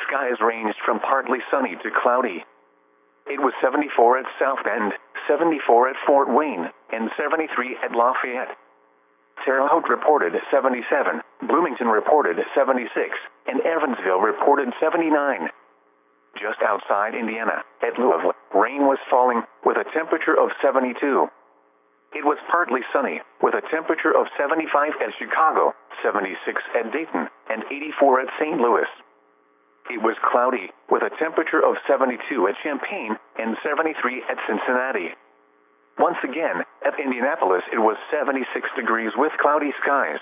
skies ranged from partly sunny to cloudy. It was 74 at South Bend, 74 at Fort Wayne, and 73 at Lafayette. Terre Haute reported 77, Bloomington reported 76, and Evansville reported 79. Just outside Indiana, at Louisville, rain was falling, with a temperature of 72. It was partly sunny, with a temperature of 75 at Chicago, 76 at Dayton, and 84 at St. Louis. It was cloudy, with a temperature of 72 at Champaign and 73 at Cincinnati. Once again, at Indianapolis it was 76 degrees with cloudy skies.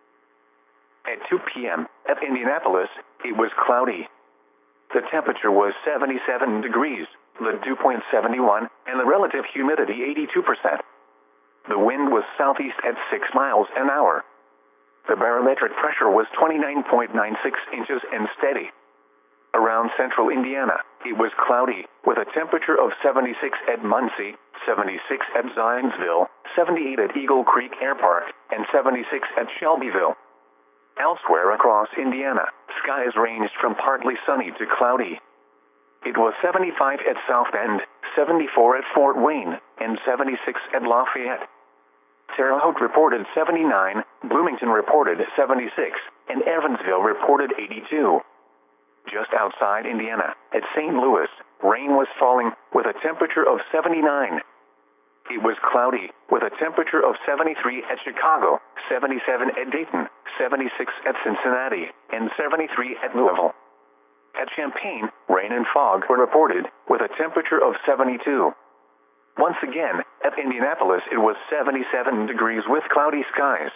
At 2 p.m., at Indianapolis, it was cloudy. The temperature was 77 degrees, the dew point 71, and the relative humidity 82%. The wind was southeast at 6 miles an hour. The barometric pressure was 29.96 inches and steady. Around central Indiana, it was cloudy, with a temperature of 76 at Muncie, 76 at Zionsville, 78 at Eagle Creek Air Park, and 76 at Shelbyville. Elsewhere across Indiana, skies ranged from partly sunny to cloudy. It was 75 at South Bend, 74 at Fort Wayne, and 76 at Lafayette. Terre Haute reported 79, Bloomington reported 76, and Evansville reported 82. Just outside Indiana, at St. Louis, rain was falling, with a temperature of 79. It was cloudy, with a temperature of 73 at Chicago, 77 at Dayton, 76 at Cincinnati, and 73 at Louisville. At Champaign, rain and fog were reported, with a temperature of 72. Once again, at Indianapolis it was 77 degrees with cloudy skies.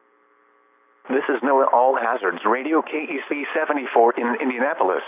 This is NOAA All Hazards Radio KEC 74 in Indianapolis.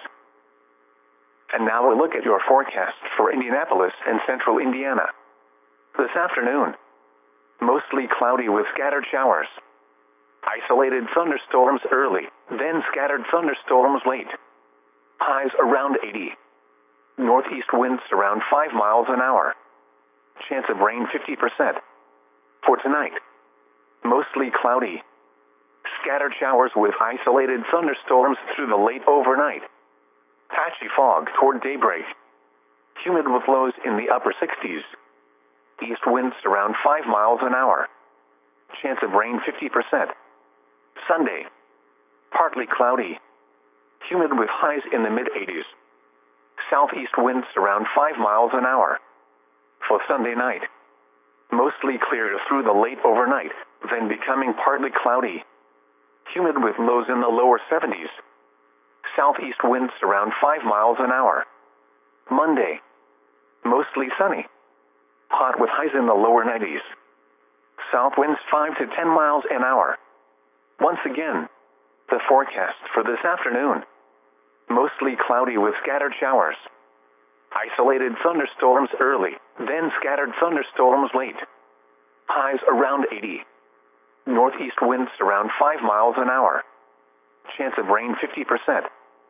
And now a look at your forecast for Indianapolis and central Indiana. This afternoon, mostly cloudy with scattered showers. Isolated thunderstorms early, then scattered thunderstorms late. Highs around 80. Northeast winds around 5 miles an hour. Chance of rain 50%. For tonight, mostly cloudy. Scattered showers with isolated thunderstorms through the late overnight. Patchy fog toward daybreak. Humid with lows in the upper 60s. East winds around 5 miles an hour. Chance of rain 50%. Sunday, partly cloudy. Humid with highs in the mid-80s. Southeast winds around 5 miles an hour. For Sunday night, mostly clear through the late overnight, then becoming partly cloudy. Humid with lows in the lower 70s. Southeast winds around 5 miles an hour. Monday, mostly sunny. Hot with highs in the lower 90s. South winds 5 to 10 miles an hour. Once again, the forecast for this afternoon. Mostly cloudy with scattered showers. Isolated thunderstorms early, then scattered thunderstorms late. Highs around 80. Northeast winds around 5 miles an hour. Chance of rain 50%.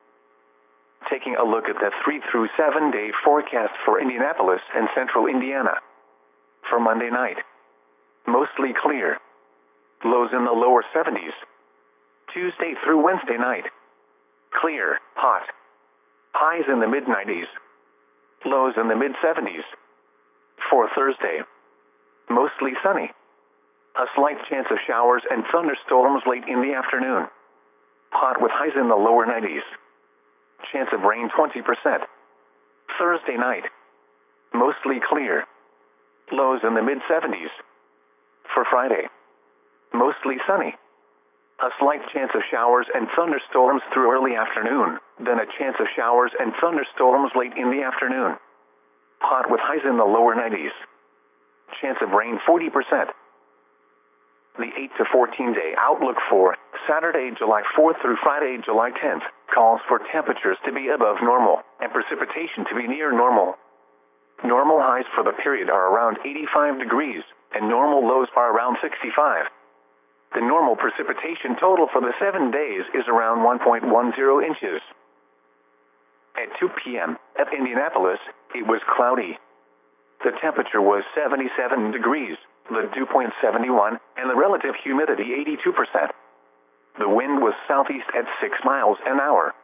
Taking a look at the 3 through 7 day forecast for Indianapolis and central Indiana. For Monday night, mostly clear. Lows in the lower 70s. Tuesday through Wednesday night, clear, hot. Highs in the mid-90s. Lows in the mid-70s. For Thursday, mostly sunny. A slight chance of showers and thunderstorms late in the afternoon. Hot with highs in the lower 90s. Chance of rain 20%. Thursday night, mostly clear. Lows in the mid-70s. For Friday, mostly sunny. A slight chance of showers and thunderstorms through early afternoon, then a chance of showers and thunderstorms late in the afternoon. Hot with highs in the lower 90s. Chance of rain 40%. The 8 to 14 day outlook for Saturday, July 4th through Friday, July 10th, calls for temperatures to be above normal and precipitation to be near normal. Normal highs for the period are around 85 degrees, and normal lows are around 65. The normal precipitation total for the 7 days is around 1.10 inches. At 2 p.m. at Indianapolis, it was cloudy. The temperature was 77 degrees, the dew point 71, and the relative humidity 82%. The wind was southeast at 6 miles an hour.